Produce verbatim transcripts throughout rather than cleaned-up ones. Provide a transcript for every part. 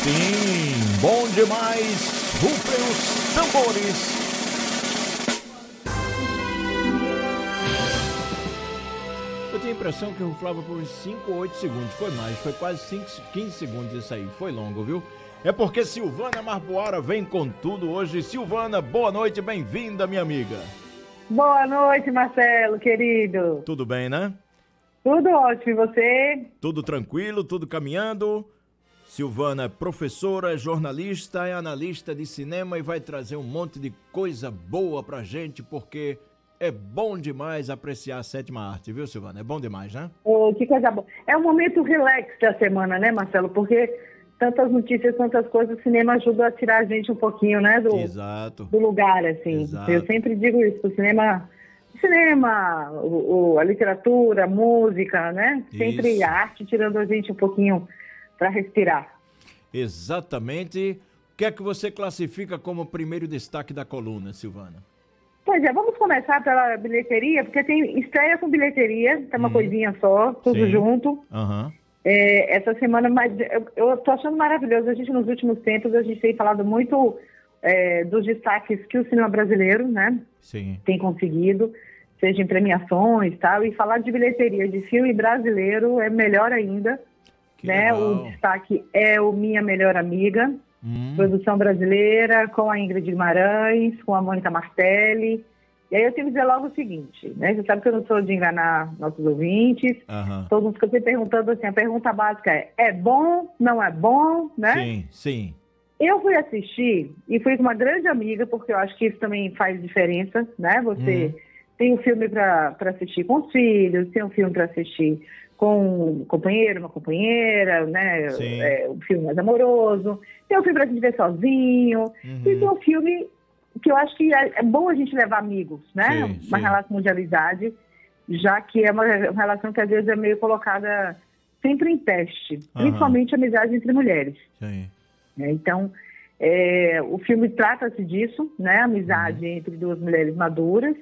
Sim, bom demais. Rufem os tambores. Eu tenho a impressão que ruflava por uns cinco ou oito segundos. Foi mais, foi quase cinco, quinze segundos isso aí. Foi longo, viu? É porque Silvana Marboara vem com tudo hoje. Silvana, boa noite, bem-vinda, minha amiga. Boa noite, Marcelo, querido. Tudo bem, né? Tudo ótimo, e você? Tudo tranquilo, tudo caminhando. Silvana é professora, é jornalista, é analista de cinema e vai trazer um monte de coisa boa pra gente, porque é bom demais apreciar a sétima arte, viu, Silvana? É bom demais, né? Oh, que coisa boa. É um momento relax da semana, né, Marcelo? Porque tantas notícias, tantas coisas, o cinema ajuda a tirar a gente um pouquinho, né, do, Exato. do lugar, assim. Exato. Eu sempre digo isso, o cinema, o cinema, o, o, a literatura, a música, né? Sempre Isso. a arte tirando a gente um pouquinho para respirar. Exatamente. O que é que você classifica como primeiro destaque da coluna, Silvana? Pois é, vamos começar pela bilheteria, porque tem estreia com bilheteria, tá uma Uhum. coisinha só, tudo Sim. junto. Aham. É, essa semana, mas eu, eu tô achando maravilhoso. A gente, nos últimos tempos, a gente tem falado muito é, dos destaques que o cinema brasileiro, né, Sim. tem conseguido, seja em premiações e tal, e falar de bilheteria de filme brasileiro é melhor ainda, Que né? O legal. destaque é o Minha Melhor Amiga, Hum. produção brasileira, com a Ingrid Guimarães, com a Mônica Martelli. E aí eu tenho que dizer logo o seguinte, né? Você sabe que eu não sou de enganar nossos ouvintes. Aham. Todo mundo fica sempre perguntando assim, a pergunta básica é, é bom, não é bom, né? Sim, sim. Eu fui assistir e fui com uma grande amiga, porque eu acho que isso também faz diferença, né? Você Uhum. tem um filme para assistir com os filhos, tem um filme para assistir com um companheiro, uma companheira, né? Sim. É, um filme mais amoroso, tem um filme para se ver sozinho, Uhum. e tem um filme que eu acho que é, é bom a gente levar amigos, né? Sim, Uma sim. relação de amizade, já que é uma, uma relação que às vezes é meio colocada sempre em teste, Aham. principalmente a amizade entre mulheres. Sim. Né? Então, é, o filme trata-se disso, né? Amizade entre duas mulheres maduras.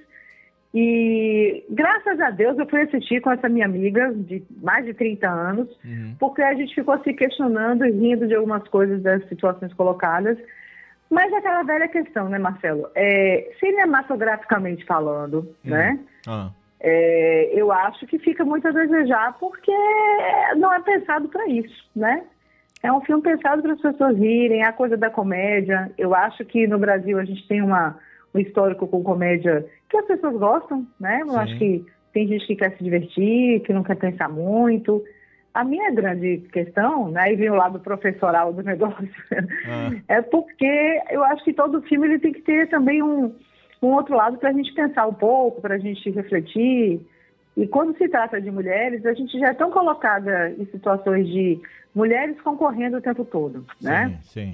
E, graças a Deus, eu fui assistir com essa minha amiga de mais de trinta anos, Uhum. porque a gente ficou se questionando e rindo de algumas coisas das situações colocadas. Mas é aquela velha questão, né, Marcelo? É, cinematograficamente falando, Uhum. né? Ah. É, eu acho que fica muito a desejar, porque não é pensado para isso, né? É um filme pensado para as pessoas rirem, é a coisa da comédia. Eu acho que no Brasil a gente tem uma, um histórico com comédia que as pessoas gostam, né? Eu Sim. acho que tem gente que quer se divertir, que não quer pensar muito. A minha grande questão, né, e vem o lado professoral do negócio, Ah. é porque eu acho que todo filme ele tem que ter também um, um outro lado para a gente pensar um pouco, para a gente refletir. E quando se trata de mulheres, a gente já é tão colocada em situações de mulheres concorrendo o tempo todo, né? Sim, sim.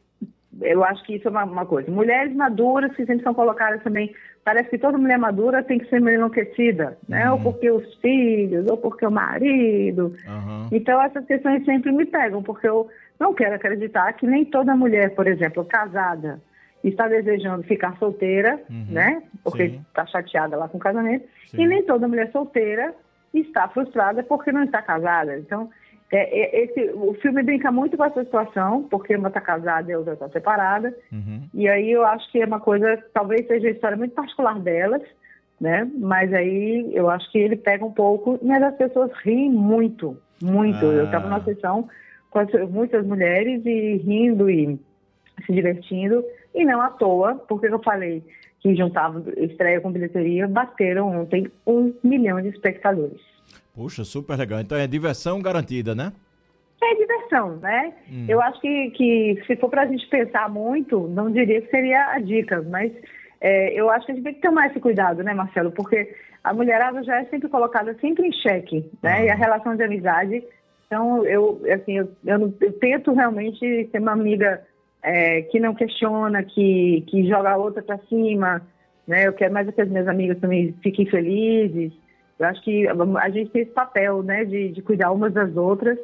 Eu acho que isso é uma, uma coisa. Mulheres maduras que sempre são colocadas também, parece que toda mulher madura tem que ser meio enlouquecida, né? Uhum. Ou porque os filhos, ou porque o marido. Aham. Então essas questões sempre me pegam, porque eu não quero acreditar que nem toda mulher, por exemplo, casada, está desejando ficar solteira, Uhum. né? Porque Sim. está chateada lá com o casamento. Sim. E nem toda mulher solteira está frustrada porque não está casada. Então, é, é, esse, o filme brinca muito com essa situação, porque uma está casada e a outra está separada. Uhum. E aí eu acho que é uma coisa, talvez seja a história muito particular delas, né? Mas aí eu acho que ele pega um pouco, mas as pessoas riem muito, muito. Ah. Eu estava numa sessão com as, muitas mulheres e rindo e se divertindo, e não à toa, porque eu falei que juntava estreia com bilheteria, bateram ontem um milhão de espectadores. Puxa, super legal. Então é diversão garantida, né? É diversão, né? Hum. Eu acho que, que se for para a gente pensar muito, não diria que seria a dica, mas é, eu acho que a gente tem que tomar esse cuidado, né, Marcelo? Porque a mulherada já é sempre colocada sempre em xeque, né? Ah. E a relação de amizade. Então, eu, assim, eu, eu, não- eu tento realmente ser uma amiga é, que não questiona, que, que joga a outra para cima, né? Eu quero mais que as minhas amigas também fiquem felizes. Eu acho que a, a gente tem esse papel, né, de, de cuidar umas das outras.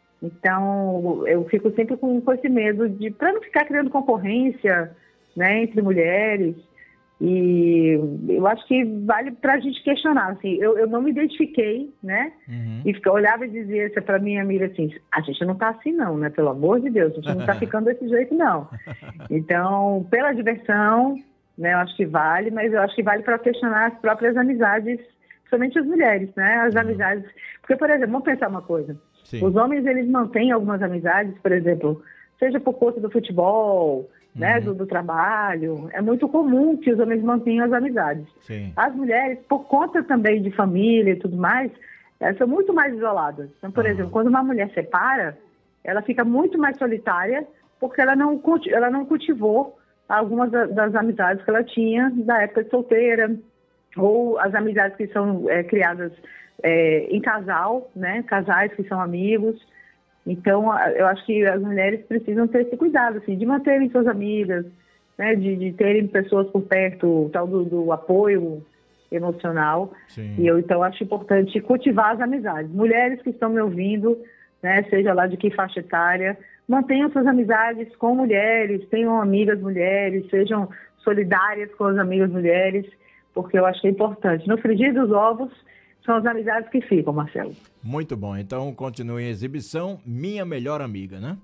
Então, eu fico sempre com, com esse medo de, para não ficar criando concorrência, né, entre mulheres. E eu acho que vale para a gente questionar, assim, eu, eu não me identifiquei, né? Uhum. E fica, olhava e dizia para minha amiga assim, a gente não tá assim não, né? Pelo amor de Deus, a gente não tá ficando desse jeito não. Então, pela diversão, né, eu acho que vale, mas eu acho que vale para questionar as próprias amizades, principalmente as mulheres, né? As uhum. amizades, porque, por exemplo, vamos pensar uma coisa, Sim. os homens, eles mantêm algumas amizades, por exemplo, seja por conta do futebol, né, uhum. do, do trabalho, é muito comum que os homens mantenham as amizades. Sim. As mulheres, por conta também de família e tudo mais, elas são muito mais isoladas. Então, por uhum. exemplo, quando uma mulher separa, ela fica muito mais solitária, porque ela não, ela não cultivou algumas das amizades que ela tinha da época de solteira, ou as amizades que são é, criadas é, em casal, né, casais que são amigos. Então, eu acho que as mulheres precisam ter esse cuidado, assim, de manterem suas amigas, né, de, de terem pessoas por perto, tal do, do apoio emocional. Sim. E eu, então, acho importante cultivar as amizades. Mulheres que estão me ouvindo, né, seja lá de que faixa etária, mantenham suas amizades com mulheres, tenham amigas mulheres, sejam solidárias com as amigas mulheres, porque eu acho que é importante. No frigir dos ovos, são as amizades que ficam, Marcelo. Muito bom. Então, continue em exibição, Minha Melhor Amiga, né?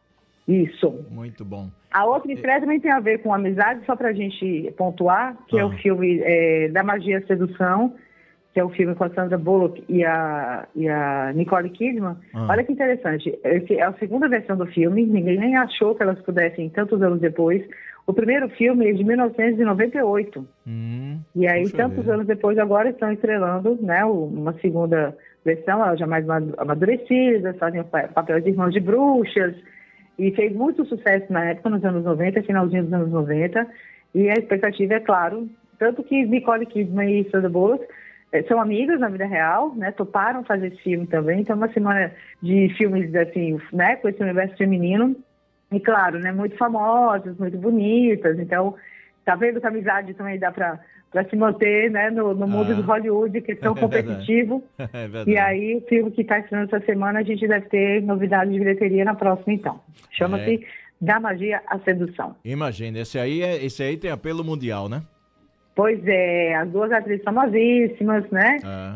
Isso. Muito bom. A outra estreia também tem a ver com amizade, só pra gente pontuar, que ah. é o filme é, Da Magia e Sedução, que é o filme com a Sandra Bullock e a, e a Nicole Kidman. Ah. Olha que interessante. Esse é a segunda versão do filme, ninguém nem achou que elas pudessem, tantos anos depois. O primeiro filme é de mil novecentos e noventa e oito. Hum, e aí, tantos ver. anos depois, agora estão estrelando, né, uma segunda versão, elas já mais amadurecidas, fazem o papel de irmãos de bruxas, e fez muito sucesso na época, nos anos noventa, finalzinho dos anos noventa, e a expectativa é, claro, tanto que Nicole Kidman e Sandra Bullock eh, são amigas na vida real, né, toparam fazer esse filme também, então uma semana de filmes, assim, né, com esse universo feminino. E claro, né, muito famosas, muito bonitas, então tá vendo que a amizade também dá para se manter, né, no, no mundo ah, de Hollywood, que é tão é competitivo. Verdade. É verdade. E aí o filme que está estreando essa semana, a gente deve ter novidades de bilheteria na próxima então. Chama-se é. Da Magia à Sedução. Imagina, esse aí, é, esse aí tem apelo mundial, né? Pois é, as duas atrizes famosíssimas, né? Ah.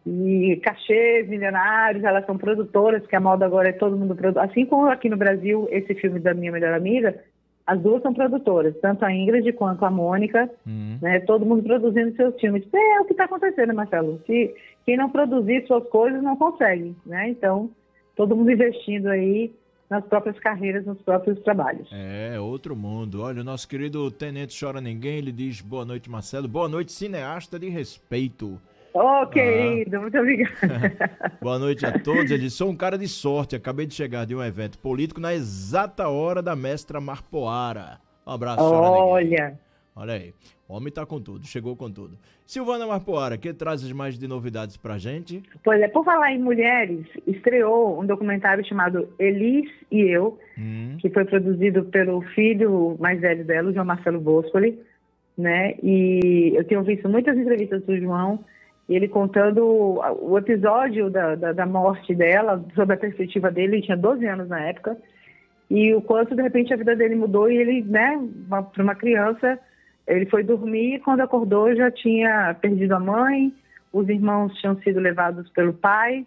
E cachês milionários, elas são produtoras, que a moda agora é todo mundo produtor. Assim como aqui no Brasil, esse filme da Minha Melhor Amiga, as duas são produtoras, tanto a Ingrid quanto a Mônica, uhum. né? Todo mundo produzindo seus filmes. É o que está acontecendo, Marcelo. Se quem não produzir suas coisas não consegue, né? Então, todo mundo investindo aí nas próprias carreiras, nos próprios trabalhos. É, outro mundo. Olha, o nosso querido Tenente Chora Ninguém, ele diz boa noite, Marcelo. Boa noite, cineasta de respeito. Ô, oh, querido, ah. muito obrigada. Boa noite a todos. Ele disse, sou um cara de sorte, acabei de chegar de um evento político na exata hora da mestra Marpoara. Um abraço, Olha. Olha aí, o homem tá com tudo, chegou com tudo. Silvana Marpoara, que trazes mais de novidades pra gente? Pois é, por falar em mulheres, estreou um documentário chamado Elis e Eu, hum. que foi produzido pelo filho mais velho dela, João Marcelo Boscoli, né? E eu tenho visto muitas entrevistas do João, ele contando o episódio da, da, da morte dela, sobre a perspectiva dele. Ele tinha doze anos na época, e o quanto, de repente, a vida dele mudou, e ele, né, para uma criança, ele foi dormir, e quando acordou já tinha perdido a mãe, os irmãos tinham sido levados pelo pai,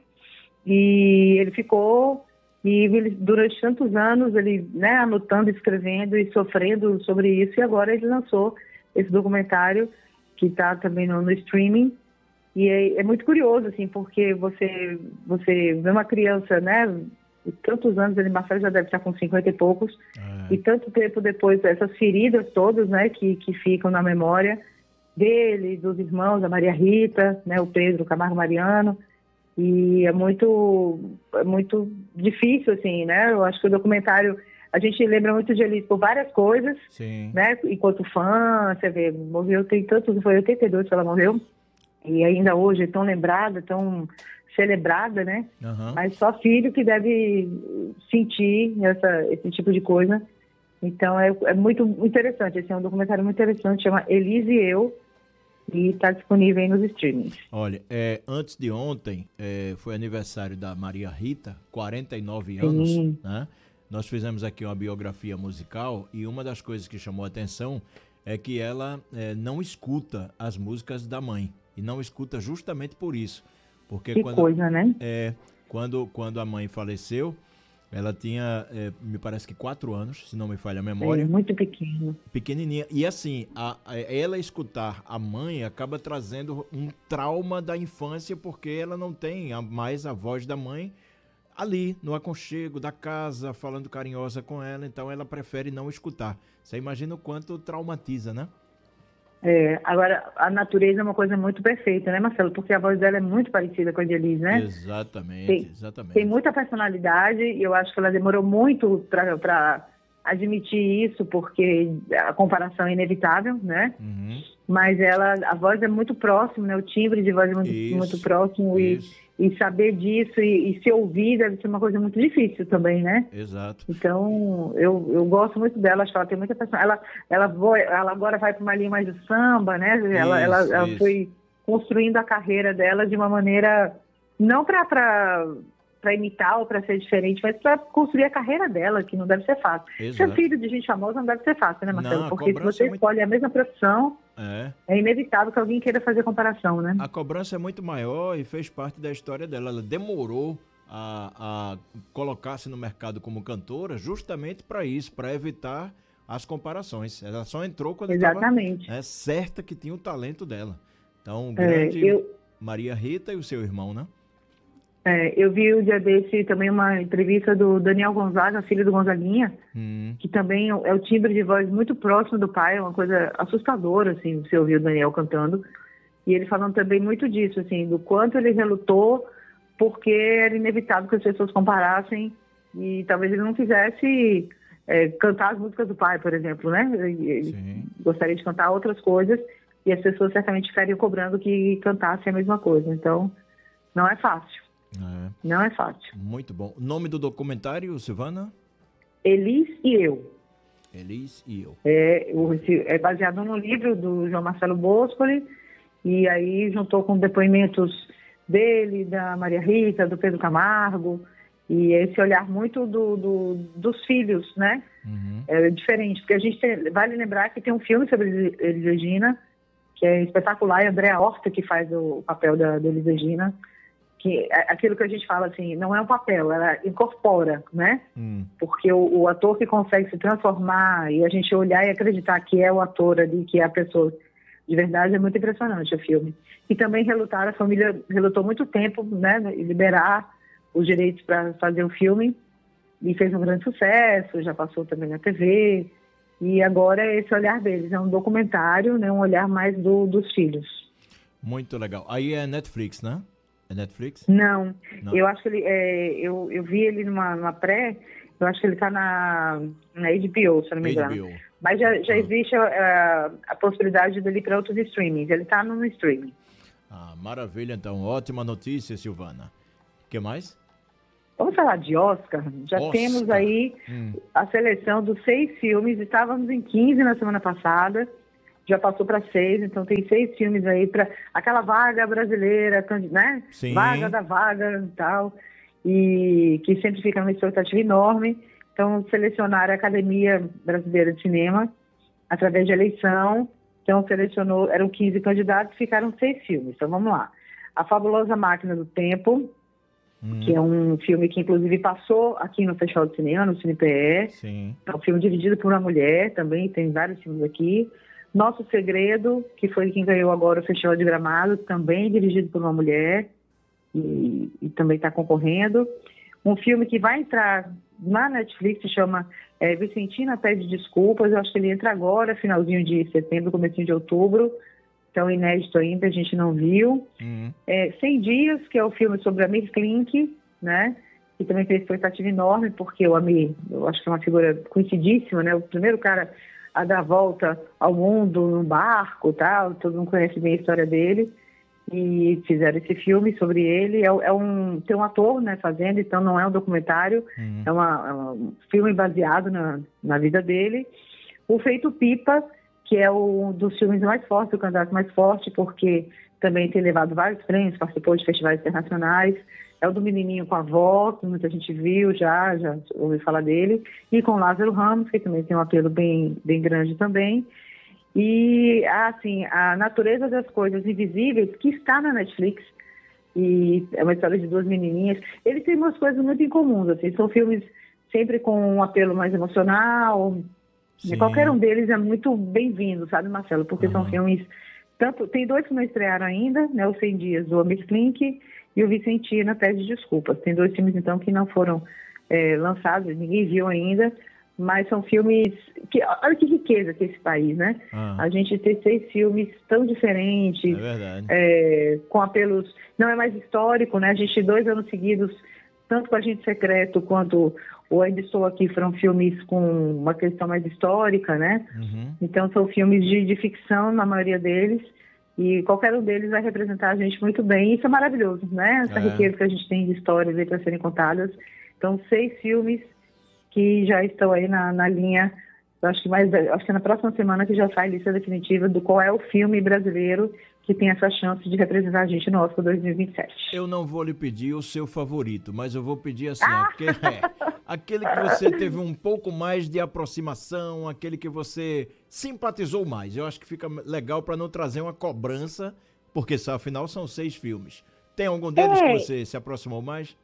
e ele ficou, e ele, durante tantos anos, ele, né, anotando, escrevendo e sofrendo sobre isso, e agora ele lançou esse documentário, que está também no, no streaming. E é, é muito curioso, assim, porque você, você vê uma criança, né, tantos anos, ele, Marcelo já deve estar com cinquenta e poucos, é. e tanto tempo depois, essas feridas todas, né, que, que ficam na memória dele, dos irmãos, a Maria Rita, né, o Pedro, o Camargo Mariano, e é muito, é muito difícil, assim, né, eu acho que o documentário, a gente lembra muito de Elis por várias coisas, Sim. né, enquanto fã, você vê, morreu, tem tantos, foi oitenta e dois que ela morreu, e ainda hoje é tão lembrada, tão celebrada, né? Uhum. Mas só filho que deve sentir essa, esse tipo de coisa. Então é, é muito interessante, esse é um documentário muito interessante, chama Elis e Eu, e está disponível aí nos streamings. Olha, é, antes de ontem, é, foi aniversário da Maria Rita, quarenta e nove anos, Sim. né? Nós fizemos aqui uma biografia musical, e uma das coisas que chamou a atenção é que ela é, não escuta as músicas da mãe. E não escuta justamente por isso. Porque Que quando, coisa, né? É, quando, quando a mãe faleceu, ela tinha, é, me parece que quatro anos, se não me falha a memória. É, muito pequeno. Pequenininha. E assim, a, a- ela escutar a mãe acaba trazendo um trauma da infância, porque ela não tem a- mais a voz da mãe ali, no aconchego da casa, falando carinhosa com ela, então ela prefere não escutar. Você imagina o quanto traumatiza, né? É, agora, a natureza é uma coisa muito perfeita, né, Marcelo? Porque a voz dela é muito parecida com a de Elis, né? Exatamente, Tem, tem exatamente. muita personalidade e eu acho que ela demorou muito para admitir isso, porque a comparação é inevitável, né? Uhum. Mas ela, a voz é muito próxima, né? O timbre de voz é muito, muito Isso, próximo e, isso, e saber disso e, e se ouvir deve ser uma coisa muito difícil também, né? exato. Então, eu, eu gosto muito dela, acho que ela tem muita personalidade. Ela, ela, voa- ela agora vai para uma linha mais de samba, né? Ela, ela, Isso, ela isso. foi construindo a carreira dela de uma maneira, não para imitar ou para ser diferente, mas para construir a carreira dela, que não deve ser fácil. Ser Exato. filho de gente famosa não deve ser fácil, né, Marcelo? Não, a Porque se cobrança você é muito... escolhe a mesma profissão, É. é inevitável que alguém queira fazer comparação, né? A cobrança é muito maior e fez parte da história dela. Ela demorou a, a colocar-se no mercado como cantora justamente para isso, para evitar as comparações. Ela só entrou quando estava Exatamente. né, certa que tinha o talento dela. Então, É, grande eu, Maria Rita e o seu irmão, né? é, eu vi o dia desse também uma entrevista do Daniel Gonzaga, filho do Gonzaguinha, Hum, que também é o timbre de voz muito próximo do pai, é uma coisa assustadora, assim, você ouvir o Daniel cantando. E ele falando também muito disso, assim, do quanto ele relutou, porque era inevitável que as pessoas comparassem e talvez ele não quisesse é, cantar as músicas do pai, por exemplo, né? Ele ele sim. gostaria de cantar outras coisas e as pessoas certamente ficariam cobrando que cantasse a mesma coisa. Então, não é fácil, É, não é fácil. muito bom. O nome do documentário, Silvana? Elis e eu. Elis e eu. É, o- esse- é baseado no livro do João Marcelo Boscoli, e aí juntou com depoimentos dele, da Maria Rita, do Pedro Camargo, e esse olhar muito do, do- dos filhos, né? Uhum. É diferente, porque a gente tem- vale lembrar que tem um filme sobre Elis Elis Regina, que é espetacular, e a Andréa Horta que faz o papel da, da Elis Regina, que é aquilo que a gente fala assim, não é um papel, ela incorpora, né? Hum, Porque o, o ator que consegue se transformar e a gente olhar e acreditar que é o ator ali, que é a pessoa de verdade, é muito impressionante o filme. E também relutaram, a família relutou muito tempo, né, em liberar os direitos para fazer o filme, e fez um grande sucesso, já passou também na T V, e agora é esse olhar deles, é um documentário, né, um olhar mais do, dos filhos. muito legal. Aí é Netflix, né? É Netflix? Não, Não. eu acho que ele, é, eu, eu vi ele numa, numa pré, eu acho que ele está na, na H B O, se eu não me engano. H B O. Mas já, já Ah. existe a, a possibilidade dele ir para outros streamings. Ele está no streaming. Ah, maravilha, então. Ótima notícia, Silvana. O que mais? Vamos falar de Oscar? Já Oscar. temos aí Hum, a seleção dos seis filmes. Estávamos em quinze na semana passada. Já passou para seis, então tem seis filmes aí para aquela vaga brasileira, né? Sim. Vaga da vaga e tal. E que sempre fica numa expectativa enorme. Então, selecionaram a Academia Brasileira de Cinema através de eleição. Então, selecionou, eram quinze candidatos, ficaram seis filmes. Então, vamos lá. A Fabulosa Máquina do Tempo, hum, que é um filme que, inclusive, passou aqui no Festival de Cinema, no Cine P E. sim. É um filme dirigido por uma mulher, também tem vários filmes aqui. Nosso Segredo, que foi quem ganhou agora o Festival de Gramado, também dirigido por uma mulher e, e também está concorrendo. Um filme que vai entrar na Netflix, se chama é, Vicentina Pede Desculpas, eu acho que ele entra agora, finalzinho de setembro, comecinho de outubro, então inédito ainda, a gente não viu. Hum, É, cem Dias, que é o filme sobre a Amir Klink, né? Que também fez expectativa enorme, porque o Amir, eu acho que é uma figura conhecidíssima, né? O primeiro cara a dar a volta ao mundo num barco, tal, todo mundo conhece bem a história dele. E fizeram esse filme sobre ele. É, é um, tem um ator, né, fazendo, então não é um documentário, hum. é, uma, é um filme baseado na, na vida dele. O Feito Pipa, que é um dos filmes mais fortes, o candidato mais forte, porque também tem levado vários prêmios, participou de festivais internacionais. É o do menininho com a avó, que muita gente viu já, já ouviu falar dele. E com Lázaro Ramos, que também tem um apelo bem, bem grande também. E, assim, A Natureza das Coisas Invisíveis, que está na Netflix, e é uma história de duas menininhas. Eles têm umas coisas muito incomuns, assim, são filmes sempre com um apelo mais emocional. Sim. Qualquer um deles é muito bem-vindo, sabe, Marcelo? Porque uhum. são filmes... Tanto, tem dois que não estrearam ainda, né? Os cem Dias, do Amir Klink, e o Vicentina, Pede Desculpas. Tem dois filmes, então, que não foram é, lançados, ninguém viu ainda, mas são filmes... Que, olha que riqueza que é esse país, né? Uhum. A gente ter seis filmes tão diferentes, é verdade. É, com apelos... Não é mais histórico, né? A gente, dois anos seguidos, tanto com Agente Secreto quanto o Ainda Estou Aqui, foram filmes com uma questão mais histórica, né? Uhum. Então, são filmes de, de ficção, na maioria deles, e qualquer um deles vai representar a gente muito bem. Isso é maravilhoso, né? Essa é. riqueza que a gente tem de histórias aí para serem contadas. Então, seis filmes que já estão aí na, na linha, eu acho que, mais, acho que é na próxima semana que já sai a lista definitiva do qual é o filme brasileiro que tem essa chance de representar a gente no Oscar dois mil e vinte e sete. Eu não vou lhe pedir o seu favorito, mas eu vou pedir assim, ah! aquele, é, aquele que você teve um pouco mais de aproximação, aquele que você simpatizou mais. Eu acho que fica legal para não trazer uma cobrança, porque afinal são seis filmes. Tem algum deles é... que você se aproximou mais?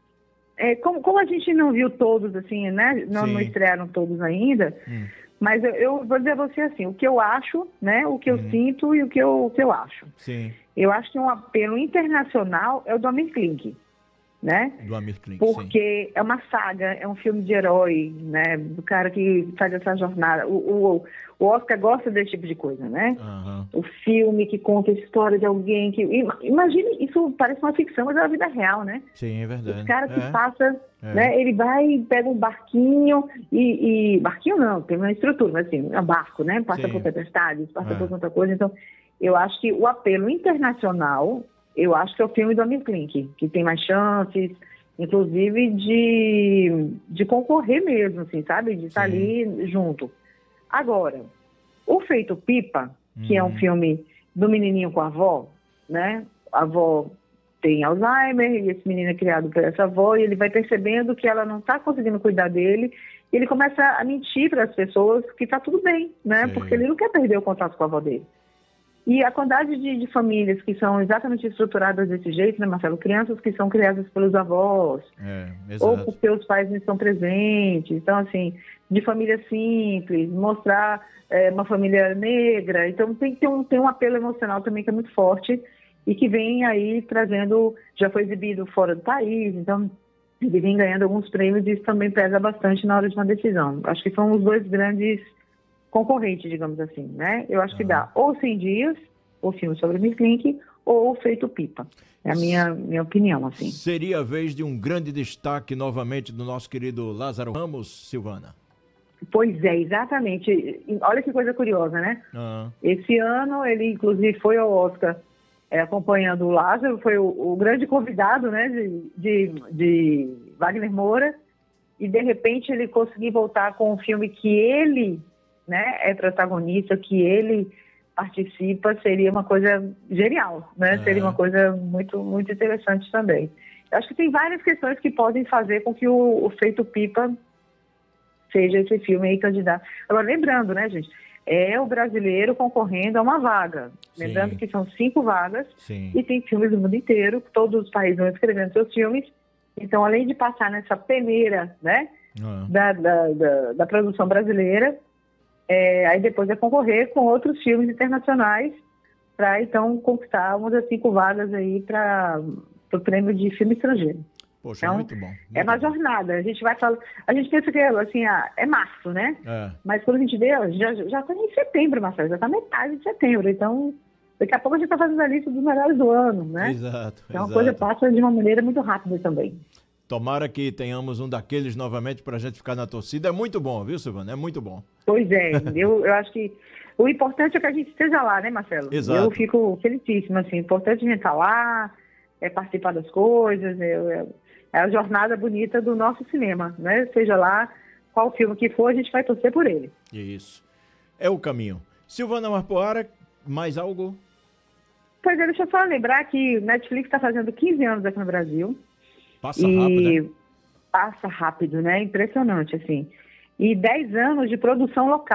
É, como, como a gente não viu todos, assim, né? Não, não estrearam todos ainda, hum. mas eu, eu vou dizer a você assim, o que eu acho, né? O que eu hum. sinto e o que eu, o que eu acho. Sim. Eu acho que um apelo internacional é o do Amir Klink, né? Do Amir Klink, porque sim. é uma saga, é um filme de herói, né? Do cara que faz essa jornada. O, o, o Oscar gosta desse tipo de coisa, né? Uhum. O filme que conta a história de alguém que... Imagine, isso parece uma ficção, mas é a vida real, né? Sim, é verdade. Os caras que é. passa, é. né? Ele vai, pega um barquinho e... e barquinho não, tem uma estrutura, mas assim, é um barco, né? Passa Sim. por tempestades, passa é. por outra coisa. Então, eu acho que o apelo internacional... Eu acho que é o filme do Amir Klink, que tem mais chances, inclusive de, de concorrer mesmo, assim, sabe? De estar Sim. ali junto. Agora, o Feito Pipa, que uhum. é um filme do menininho com a avó, né? A avó tem Alzheimer e esse menino é criado por essa avó e ele vai percebendo que ela não está conseguindo cuidar dele e ele começa a mentir para as pessoas que está tudo bem, né? Sim. Porque ele não quer perder o contato com a avó dele. E a quantidade de, de famílias que são exatamente estruturadas desse jeito, né, Marcelo? Crianças que são criadas pelos avós, é, ou porque os pais não estão presentes. Então, assim, de família simples, mostrar é, uma família negra. Então, tem, tem, um, tem um apelo emocional também que é muito forte e que vem aí trazendo, já foi exibido fora do país, então ele vem ganhando alguns prêmios e isso também pesa bastante na hora de uma decisão. Acho que são os dois grandes concorrente, digamos assim, né? Eu acho ah. que dá ou cem Dias, o filme sobre Amir Klink, ou o Feito Pipa. É a minha, minha opinião, assim. Seria a vez de um grande destaque novamente do nosso querido Lázaro Ramos, Silvana? Pois é, exatamente. Olha que coisa curiosa, né? Ah. Esse ano, ele inclusive foi ao Oscar é, acompanhando o Lázaro, foi o, o grande convidado, né, de, de, de Wagner Moura, e de repente ele conseguiu voltar com um filme que ele... né, é protagonista, que ele participa, seria uma coisa genial, né? É. Seria uma coisa muito, muito interessante também. Eu acho que tem várias questões que podem fazer com que o, o Feito Pipa seja esse filme aí candidato. Agora, lembrando, né, gente, é o brasileiro concorrendo a uma vaga. Sim. Lembrando que são cinco vagas Sim. e tem filmes do mundo inteiro, todos os países vão escrevendo seus filmes. Então, além de passar nessa peneira, né, ah. da, da, da, da produção brasileira, É, aí depois é concorrer com outros filmes internacionais para então conquistar umas das cinco vagas aí para o prêmio de filme estrangeiro. Poxa, então, muito bom. Muito é uma bom. jornada. A gente vai falar, a gente pensa que assim, ah, é março, né? É. Mas quando a gente vê, já já está em setembro, Marcelo, já está metade de setembro. Então, daqui a pouco a gente está fazendo a lista dos melhores do ano, né? Exato. Então exato. a coisa passa de uma maneira muito rápida também. Tomara que tenhamos um daqueles novamente para a gente ficar na torcida. É muito bom, viu, Silvana? É muito bom. Pois é, eu, eu acho que o importante é que a gente esteja lá, né, Marcelo? Exato. Eu fico felicíssima, assim, o importante é a gente estar lá, é participar das coisas, é, é, é a jornada bonita do nosso cinema, né? Seja lá qual filme que for, a gente vai torcer por ele. Isso. É o caminho. Silvana Marpoara, mais algo? Pois é, deixa eu só lembrar que Netflix está fazendo quinze anos aqui no Brasil. Passa rápido, né? Passa rápido, né? Impressionante, assim. E dez anos de produção local.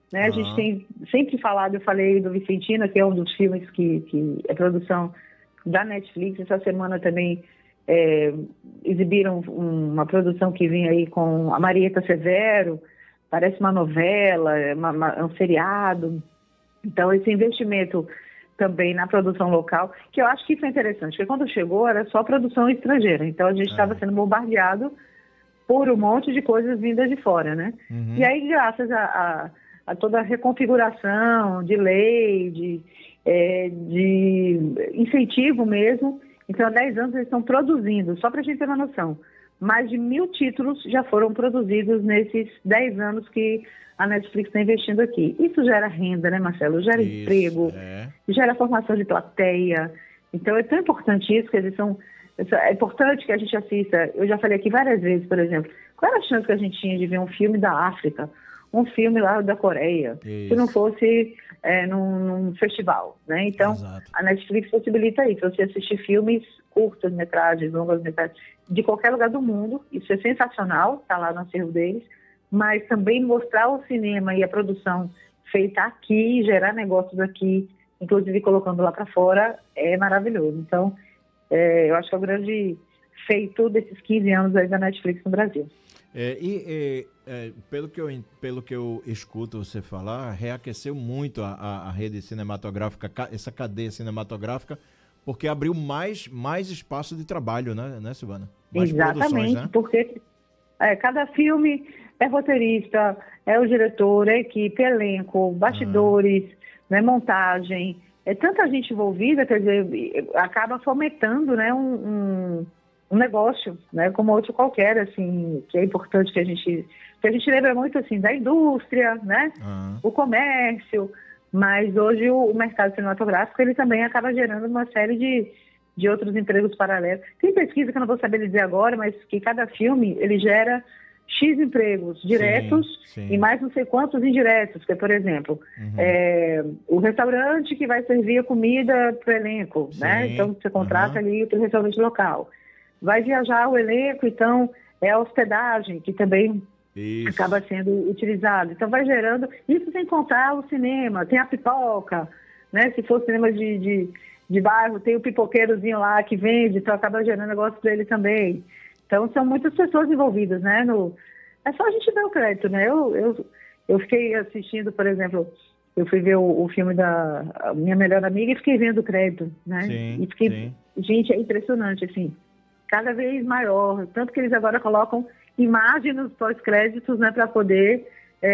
né? Uhum. A gente tem sempre falado, eu falei do Vicentina, que é um dos filmes que, que é produção da Netflix. Essa semana também é, exibiram uma produção que vinha aí com a Marieta Severo, parece uma novela, é uma, uma, um seriado. Então, esse investimento também na produção local, que eu acho que isso é interessante, porque quando chegou era só produção estrangeira, então a gente estava é. sendo bombardeado por um monte de coisas vindas de fora, né? Uhum. E aí, graças a, a, a toda a reconfiguração de lei, de, é, de incentivo mesmo, então há dez anos eles estão produzindo, só para a gente ter uma noção, mais de mil títulos já foram produzidos nesses dez anos que a Netflix está investindo aqui. Isso gera renda, né, Marcelo? Gera isso, emprego, é. gera formação de plateia. Então, é tão importante isso, que eles são... É importante que a gente assista... Eu já falei aqui várias vezes, por exemplo, qual era a chance que a gente tinha de ver um filme da África, um filme lá da Coreia, isso. se não fosse é, num, num festival, né? Então, Exato. A Netflix possibilita isso, você assistir filmes curtas, metragens, longas metragens, de qualquer lugar do mundo. Isso é sensacional, está lá no acervo deles, mas também mostrar o cinema e a produção feita aqui, gerar negócios aqui, inclusive colocando lá para fora, é maravilhoso. Então, é, eu acho que é o grande feito desses quinze anos aí da Netflix no Brasil. É, e é, pelo, que eu, pelo que eu escuto você falar, reaqueceu muito a, a, a rede cinematográfica, essa cadeia cinematográfica, porque abriu mais, mais espaço de trabalho, né, né Silvana? Mais Exatamente, né? porque é, cada filme é roteirista, é o diretor, é a equipe, elenco, bastidores, uhum. né, montagem, é tanta gente envolvida, quer dizer, acaba fomentando, né, um, um, um negócio, né, como outro qualquer, assim, que é importante que a gente, que a gente lembra muito, assim, da indústria, né, uhum. o comércio, mas hoje o, o mercado cinematográfico, ele também acaba gerando uma série de, de outros empregos paralelos. Tem pesquisa que eu não vou saber dizer agora, mas que cada filme, ele gera X empregos diretos sim, sim. e mais não sei quantos indiretos, que é, por exemplo, uhum. é, o restaurante que vai servir a comida para o elenco, sim. né? Então, você contrata uhum. ali para o restaurante local. Vai viajar o elenco, então, é a hospedagem, que também isso. acaba sendo utilizado. Então, vai gerando... Isso sem contar o cinema, tem a pipoca, né? Se for cinema de, de, de bairro, tem o pipoqueirozinho lá que vende, então acaba gerando negócio para ele também. Então, são muitas pessoas envolvidas, né? No... É só a gente dar o crédito, né? Eu, eu, eu fiquei assistindo, por exemplo, eu fui ver o, o filme da minha melhor amiga e fiquei vendo o crédito, né? Sim, e fiquei... sim. Gente, é impressionante, assim. Cada vez maior. Tanto que eles agora colocam imagens nos pós-créditos, né? Para poder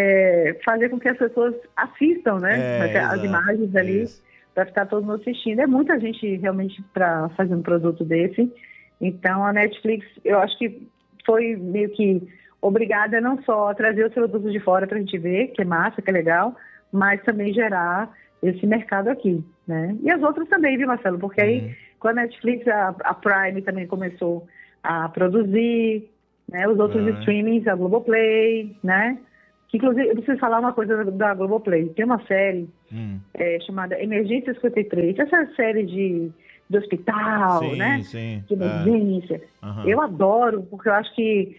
é, fazer com que as pessoas assistam, né? É, as exato, imagens ali, para ficar todo mundo assistindo. É muita gente realmente para fazer um produto desse. Então, a Netflix, eu acho que foi meio que obrigada não só a trazer os produtos de fora para a gente ver, que é massa, que é legal, mas também gerar esse mercado aqui, né? E as outras também, viu, Marcelo? Porque aí, uhum. com a Netflix, a, a Prime também começou a produzir, né? Os outros uhum. streamings, a Globoplay, né? Que, inclusive, eu preciso falar uma coisa da, da Globoplay. Tem uma série uhum. é, chamada Emergência cinquenta e três. Essa série de... do hospital, sim, né? Sim. De emergência. Uhum. Eu adoro, porque eu acho que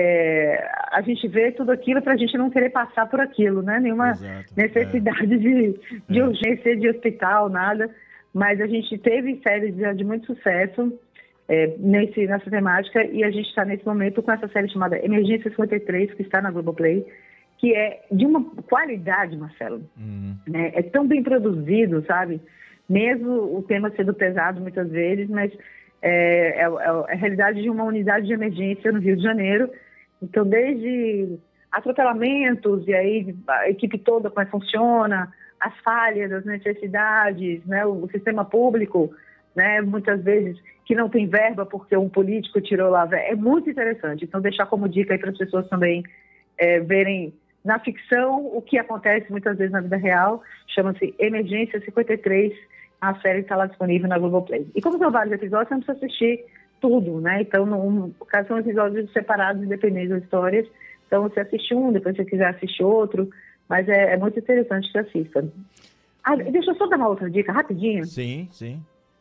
é, a gente vê tudo aquilo para a gente não querer passar por aquilo, né? Nenhuma Exato. necessidade é. de, de é. urgência de hospital, nada. Mas a gente teve séries de, de muito sucesso é, nesse, nessa temática e a gente está nesse momento com essa série chamada Emergência cinquenta e três, que está na Globoplay, que é de uma qualidade, Marcelo. Uhum. Né? É tão bem produzido, sabe? Mesmo o tema sendo pesado muitas vezes, mas é, é, é a realidade de uma unidade de emergência no Rio de Janeiro. Então, desde atropelamentos, e aí a equipe toda, como é que funciona, as falhas, as necessidades, né, o, o sistema público, né, muitas vezes que não tem verba porque um político tirou lá, é muito interessante. Então, deixar como dica aí para as pessoas também é, verem na ficção o que acontece muitas vezes na vida real, chama-se Emergência cinquenta e três, a série está lá disponível na Globoplay. E como são vários episódios, você não precisa assistir tudo, né? Então, não, são episódios separados, independentes das histórias. Então, você assiste um, depois se você quiser assistir outro, mas é, é muito interessante que assista. Ah, deixa eu só dar uma outra dica, rapidinho. Sim, sim.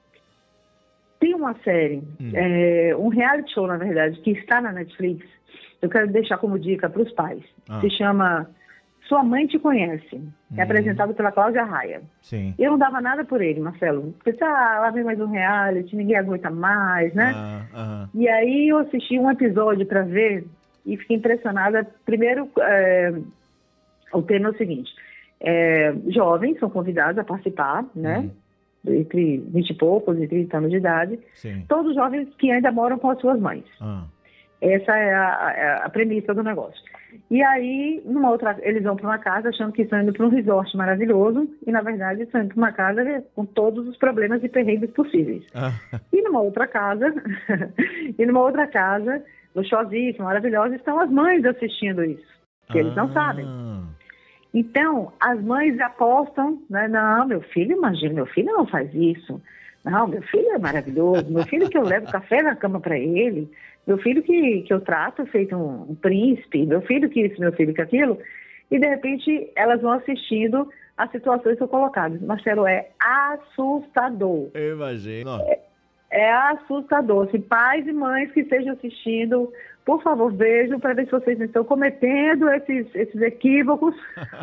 Tem uma série, hum. é, um reality show, na verdade, que está na Netflix. Eu quero deixar como dica para os pais. Ah. Se chama Sua Mãe Te Conhece, que é Hum. apresentado pela Cláudia Raia. Sim. Eu não dava nada por ele, Marcelo. Porque, ah, lá vem mais um reality, ninguém aguenta mais, né? Ah, aham. E aí eu assisti um episódio para ver e fiquei impressionada. Primeiro, é, o tema é o seguinte, é, jovens são convidados a participar, né? Hum. Entre vinte e poucos e trinta anos de idade. Sim. Todos jovens que ainda moram com as suas mães. Ah. Essa é a, a, a premissa do negócio. E aí, numa outra, eles vão para uma casa achando que estão indo para um resort maravilhoso e, na verdade, estão indo para uma casa com todos os problemas e perrengues possíveis. Ah. E numa outra casa, e numa outra casa, luxuosíssima, maravilhosa, estão as mães assistindo isso, que eles não Ah. sabem. Então, as mães apostam, né? Não, meu filho, imagina, meu filho não faz isso. Não, meu filho é maravilhoso, meu filho que eu levo café na cama para ele, meu filho que, que eu trato feito um, um príncipe, meu filho que isso, meu filho que aquilo. E, de repente, elas vão assistindo as situações que são colocadas. Marcelo, é assustador. Eu imagino. É, é assustador. Se pais e mães que estejam assistindo, por favor, vejam para ver se vocês não estão cometendo esses, esses equívocos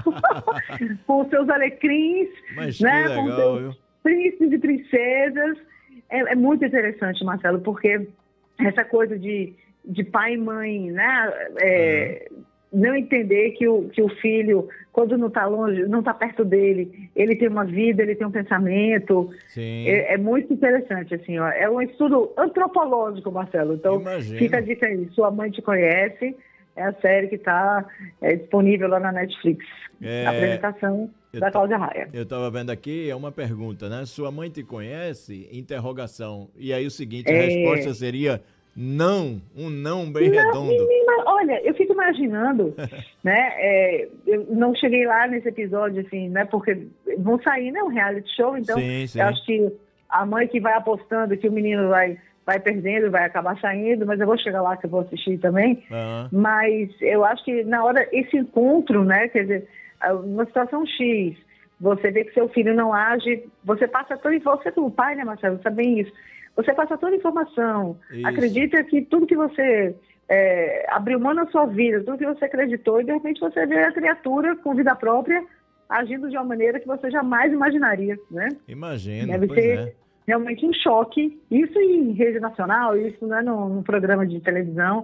com os seus alecrins, Mas que né, legal, com os seus viu? príncipes e princesas. É, é muito interessante, Marcelo, porque essa coisa de, de pai e mãe, né, é, não entender que o, que o filho, quando não está longe, não está perto dele, ele tem uma vida, ele tem um pensamento. Sim. É, é muito interessante, assim, ó. É um estudo antropológico, Marcelo. Então, Imagino. fica a dica aí. Sua Mãe Te Conhece, é a série que está é, disponível lá na Netflix. É, A apresentação eu da ta- Cláudia Raia. Eu estava vendo aqui, é uma pergunta, né? Sua mãe te conhece? Interrogação. E aí o seguinte, a É. resposta seria não, um não bem Não, redondo. menina, olha, eu fico imaginando, né? é, eu não cheguei lá nesse episódio, assim, né? Porque vão sair, né? Um reality show, então Sim, sim. eu acho que a mãe que vai apostando que o menino vai, vai perdendo, vai acabar saindo, mas eu vou chegar lá que eu vou assistir também. Aham. Mas eu acho que na hora, esse encontro, né? Quer dizer, uma situação X, você vê que seu filho não age, você passa toda, você como pai, né, Marcelo, sabe bem isso. Você passa toda a informação, Isso. acredita que tudo que você é, abriu mão na sua vida, tudo que você acreditou, e de repente você vê a criatura com vida própria agindo de uma maneira que você jamais imaginaria, né? Imagino, Deve pois ser é. realmente um choque. Isso em rede nacional, isso não é num, num programa de televisão.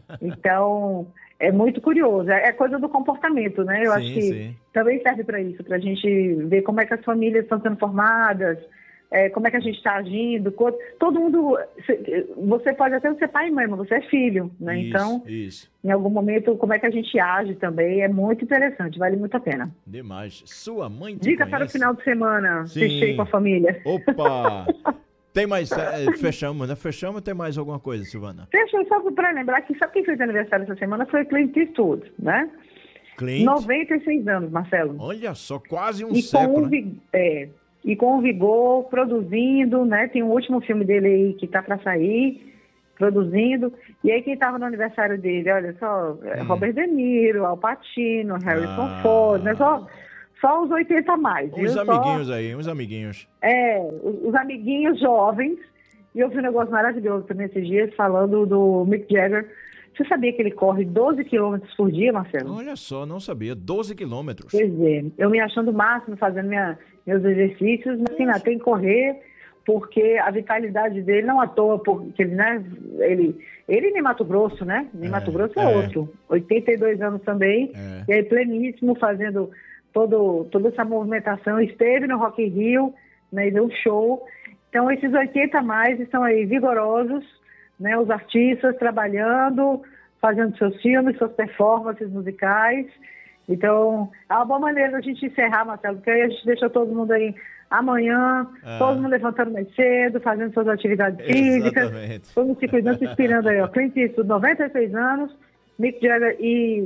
Então, é muito curioso. É é coisa do comportamento, né? Eu Sim, acho que sim. também serve para isso, para a gente ver como é que as famílias estão sendo formadas, é, como é que a gente está agindo. co- Todo mundo... se- Você pode até não ser pai e mãe, mas você é filho, né? Isso, Então, isso. em algum momento, como é que a gente age também é muito interessante, vale muito a pena. Demais. Sua mãe te Dica conhece? para o final de semana, Sim. assistir com a família. Opa! Tem mais... é, fechamos, né? Fechamos, tem mais alguma coisa, Silvana? Deixa eu só para lembrar que sabe quem fez aniversário essa semana foi Clint Eastwood, né? Clint? noventa e seis anos, Marcelo. Olha só, quase um E com, século, o né? vi- é, e com o vigor, produzindo, né? Tem um último filme dele aí que tá para sair, produzindo. E aí quem tava no aniversário dele, olha só, é Hum. Robert De Niro, Al Pacino, Harrison Ah. Ford, né? Só, só os oitenta a mais, viu? Uns Só- amiguinhos aí, uns amiguinhos. É, os, os amiguinhos jovens. E eu vi um negócio maravilhoso também esses dias, falando do Mick Jagger. Você sabia que ele corre doze quilômetros por dia, Marcelo? Olha só, não sabia. doze quilômetros. Pois é, eu me achando o máximo, fazendo minha, meus exercícios, mas assim, lá, tem que correr, porque a vitalidade dele não à toa, porque ele, né, ele, ele em Mato Grosso, né? Em É, Mato Grosso é, é. outro. oitenta e dois anos também, É. e aí pleníssimo, fazendo todo, toda essa movimentação. Esteve no Rock in Rio, né, e deu um show. Então, esses oitenta a mais estão aí vigorosos, né, os artistas trabalhando, fazendo seus filmes, suas performances musicais. Então, é uma boa maneira da gente encerrar, Marcelo, porque aí a gente deixa todo mundo aí amanhã, Ah. todo mundo levantando mais cedo, fazendo suas atividades físicas, Exatamente. todo mundo se cuidando, se inspirando aí, ó. Clint Eastwood, noventa e seis anos, Mick Jagger e,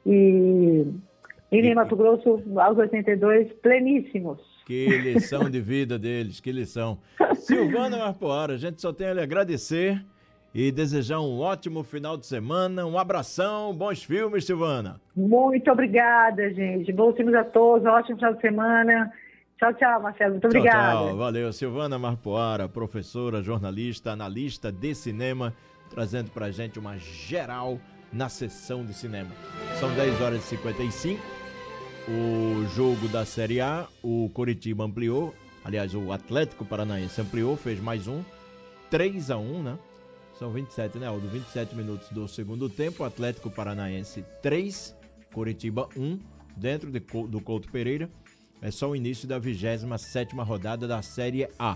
e, e em Mato Grosso, aos oitenta e dois, pleníssimos. Que lição de vida deles, que lição. Silvana Marpoara, a gente só tem a lhe agradecer e desejar um ótimo final de semana, um abração, bons filmes, Silvana. Muito obrigada, gente. Bons filmes a todos, ótimo final de semana. Tchau, tchau, Marcelo. Muito obrigada. Tchau, tchau. Valeu. Silvana Marpoara, professora, jornalista, analista de cinema, trazendo pra gente uma geral na sessão de cinema. São dez horas e cinquenta e cinco. o jogo da Série A, o Coritiba ampliou, aliás, o Atlético Paranaense ampliou, fez mais um, três a um, né? São vinte e sete, né, Aldo? vinte e sete minutos do segundo tempo, Atlético Paranaense três, Coritiba um, dentro de, do Couto Pereira. É só o início da vigésima sétima rodada da Série A.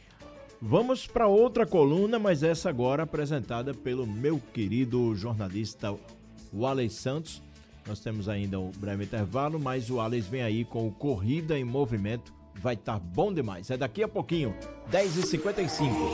Vamos para outra coluna, mas essa agora apresentada pelo meu querido jornalista Wallace Santos. Nós temos ainda um breve intervalo, mas o Wallace vem aí com o Corrida em Movimento. Vai estar bom demais. É daqui a pouquinho, dez e cinquenta e cinco.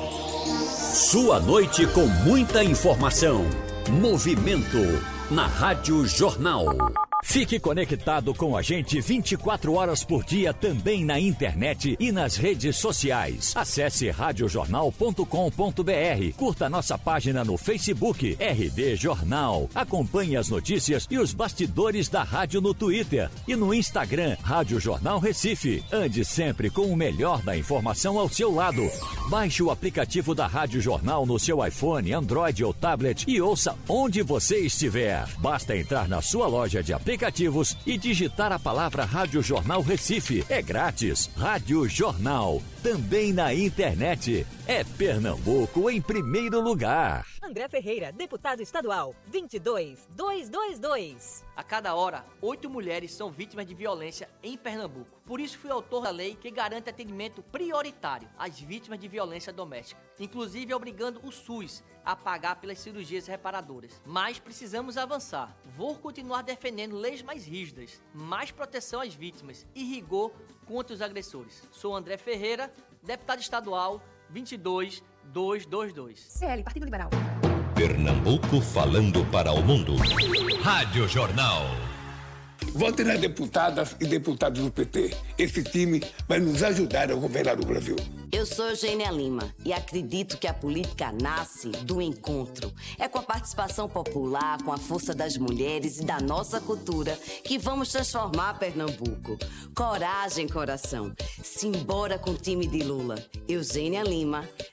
Sua noite com muita informação. Movimento na Rádio Jornal. Fique conectado com a gente vinte e quatro horas por dia também na internet e nas redes sociais. Acesse rádio jornal ponto com ponto b r. Curta nossa página no Facebook R D Jornal. Acompanhe as notícias e os bastidores da rádio no Twitter e no Instagram Rádio Jornal Recife. Ande sempre com o melhor da informação ao seu lado. Baixe o aplicativo da Rádio Jornal no seu iPhone, Android ou tablet e ouça onde você estiver. Basta entrar na sua loja de aplicativos aplicativos e digitar a palavra Rádio Jornal Recife. É grátis. Rádio Jornal. Também na internet. É Pernambuco em primeiro lugar. André Ferreira, deputado estadual, vinte e dois mil duzentos e vinte e dois. A cada hora, oito mulheres são vítimas de violência em Pernambuco. Por isso, fui autor da lei que garante atendimento prioritário às vítimas de violência doméstica, inclusive obrigando o SUS a pagar pelas cirurgias reparadoras. Mas precisamos avançar. Vou continuar defendendo leis mais rígidas, mais proteção às vítimas e rigor contra os agressores. Sou André Ferreira, deputado estadual, vinte e dois mil duzentos e vinte e dois. C L, Partido Liberal. Pernambuco falando para o mundo. Rádio Jornal. Vote nas deputadas e deputados do P T. Esse time vai nos ajudar a governar o Brasil. Eu sou Eugênia Lima e acredito que a política nasce do encontro. É com a participação popular, com a força das mulheres e da nossa cultura que vamos transformar Pernambuco. Coragem, coração. Simbora com o time de Lula. Eugênia Lima,